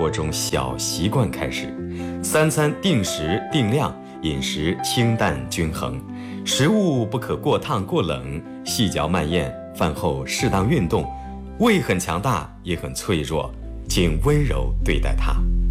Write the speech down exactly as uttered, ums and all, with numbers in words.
活中小习惯开始，三餐定时定量，饮食清淡均衡，食物不可过烫过冷，细嚼慢咽，饭后适当运动。胃很强大，也很脆弱，请温柔对待它。